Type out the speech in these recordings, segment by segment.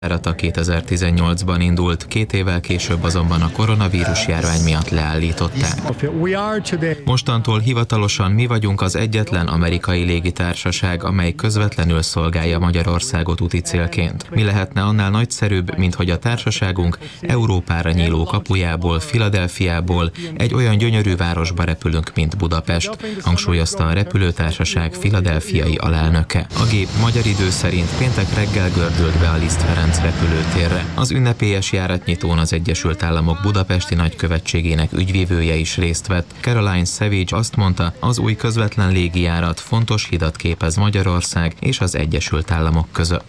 A 2018-ban indult, 2 évvel később azonban a koronavírus járvány miatt leállították. Mostantól hivatalosan mi vagyunk az egyetlen amerikai légitársaság, amely közvetlenül szolgálja Magyarországot úti célként. Mi lehetne annál nagyszerűbb, mint hogy a társaságunk Európára nyíló kapujából, Philadelphiából egy olyan gyönyörű városba repülünk, mint Budapest, hangsúlyozta a repülőtársaság philadelphiai alelnöke. A gép magyar idő szerint péntek reggel gördült be a Liszt Ferenc repülőtérre. Az ünnepélyes járatnyitón az Egyesült Államok budapesti nagykövetségének ügyvívője is részt vett. Caroline Savage azt mondta, az új közvetlen légijárat fontos hidat képez Magyarország és az Egyesült Államok között.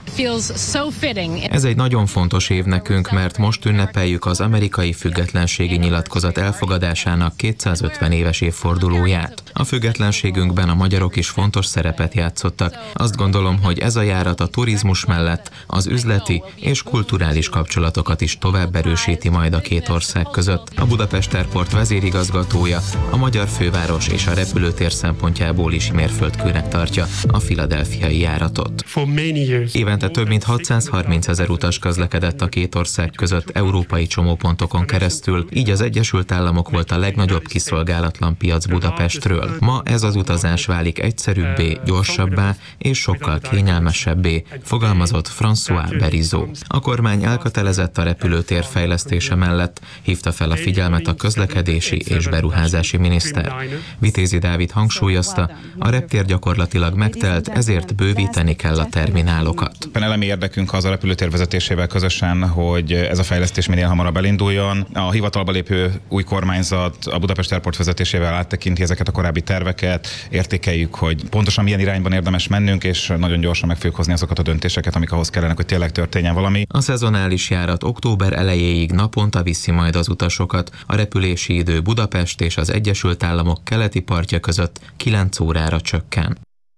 Ez egy nagyon fontos év nekünk, mert most ünnepeljük az amerikai függetlenségi nyilatkozat elfogadásának 250 éves évfordulóját. A függetlenségünkben a magyarok is fontos szerepet játszottak. Azt gondolom, hogy ez a járat a turizmus mellett az üzleti és kulturális kapcsolatokat is tovább erősíti majd a két ország között. A Budapest Airport vezérigazgatója a magyar főváros és a repülőtér szempontjából is mérföldkőnek tartja a philadelphiai járatot. Évente több mint 630 000 utas közlekedett a két ország között európai csomópontokon keresztül, így az Egyesült Államok volt a legnagyobb kiszolgálatlan piac Budapestről. Ma ez az utazás válik egyszerűbbé, gyorsabbá és sokkal kényelmesebbé, fogalmazott François Berizot. A kormány elkötelezett a repülőtér fejlesztése mellett, hívta fel a figyelmet a közlekedési és beruházási miniszter. Vitézi Dávid hangsúlyozta, a reptér gyakorlatilag megtelt, ezért bővíteni kell a terminálokat. Elemi érdekünk az a repülőtér vezetésével közösen, hogy ez a fejlesztés minél hamarabb elinduljon. A hivatalba lépő új kormányzat a Budapest Airport vezetésével áttekinti ezeket a korábbi terveket, értékeljük, hogy pontosan milyen irányban érdemes mennünk, és nagyon gyorsan meg fogjuk hozni azokat a döntéseket, amik ahhoz kellenek, hogy tényleg történjen valami. A szezonális járat október elejéig naponta viszi majd az utasokat. A repülési idő Budapest és az Egyesült Államok keleti partja között 9 órára csökken.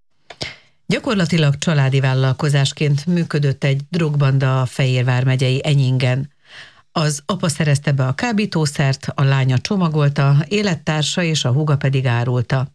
Gyakorlatilag családi vállalkozásként működött egy drogbanda a Fehérvár megyei Enyingen. Az apa szerezte be a kábítószert, a lánya csomagolta, élettársa és a húga pedig árulta.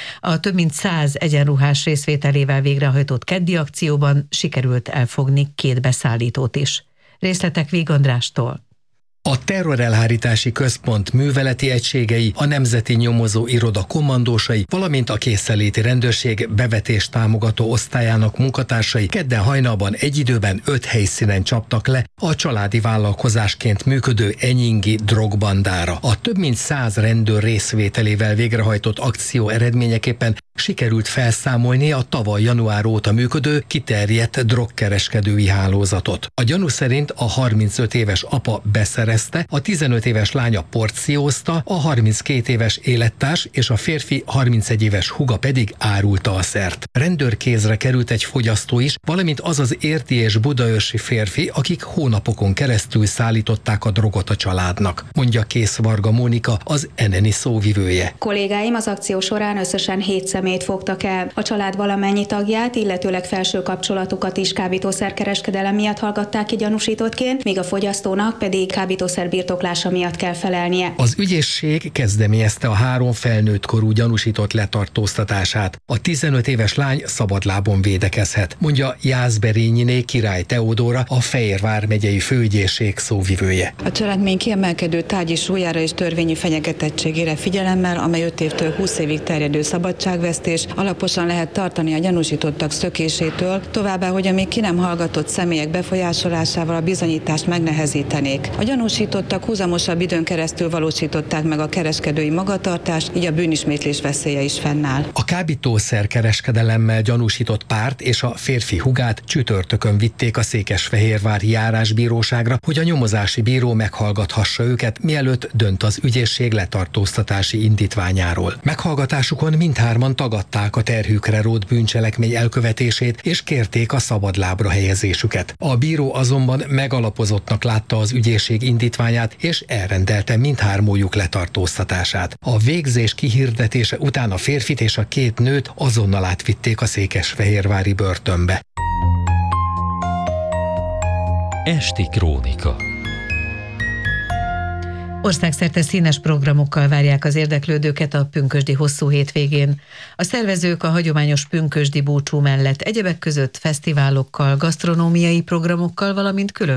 A több mint 100 egyenruhás részvételével végrehajtott keddi akcióban sikerült elfogni 2 beszállítót is. Részletek Vég Andrástól. A terrorelhárítási központ műveleti egységei, a Nemzeti Nyomozó Iroda kommandósai, valamint a készenléti rendőrség bevetés támogató osztályának munkatársai kedden hajnalban egy időben 5 helyszínen csaptak le a családi vállalkozásként működő enyingi drogbandára. A több mint 100 rendőr részvételével végrehajtott akció eredményeképpen sikerült felszámolni a tavaly január óta működő, kiterjedt drogkereskedői hálózatot. A gyanú szerint a 35 éves apa beszerezte, a 15 éves lánya porciózta, a 32 éves élettárs és a férfi 31 éves húga pedig árulta a szert. Rendőrkézre került egy fogyasztó is, valamint az az érdi és budaörsi férfi, akik hónapokon keresztül szállították a drogot a családnak, mondja Kész Varga Mónika, az NNI szóvivője. Kollégáim az akció során összesen 7 személyt fogtak el. A család valamennyi tagját, illetőleg felső kapcsolatukat is kábítószerkereskedelem miatt hallgatták ki gyanúsítottként, míg a fogyasztónak pedig kábítószer birtoklása miatt kell felelnie. Az ügyészség kezdeményezte a 3 felnőtt korú gyanúsított letartóztatását. A 15 éves lány szabadlábon védekezhet, mondja Jászberényiné Király Teodóra, a Fehérvár megyei főügyészség szóvivője. A cselekmény kiemelkedő tárgyi súlyára és törvényi fenyegetettségére figyelemmel, amely 5 évtől 20 évig terjedő szabadságvesztés, alaposan lehet tartani a gyanúsítottak szökésétől, továbbá, hogy a még ki nem hallgatott személyek befolyásolásával a bizonyítást megnehezítenék. A gyanúsítottak húzamosabb időn keresztül valósították meg a kereskedői magatartást, így a bűnismétlés veszélye is fennáll. A kábítószer kereskedelemmel gyanúsított párt és a férfi húgát csütörtökön vitték a Székesfehérvári járásbíróságra, hogy a nyomozási bíró meghallgathassa őket, mielőtt dönt az ügyészség letartóztatási indítványáról. Meghallgatásukon mindhárman tagadták a terhükre rótt bűncselekmény elkövetését, és kérték a szabadlábra helyezésüket. A bíró azonban megalapozottnak látta az ügyészség indítványát, és elrendelte mindhármójuk letartóztatását. A végzés kihirdetése után a férfit és a 2 nőt azonnal átvitték a székesfehérvári börtönbe. Esti krónika. Országszerte színes programokkal várják az érdeklődőket a pünkösdi hosszú hétvégén. A szervezők a hagyományos pünkösdi búcsú mellett egyebek között fesztiválokkal, gasztronómiai programokkal, valamint külön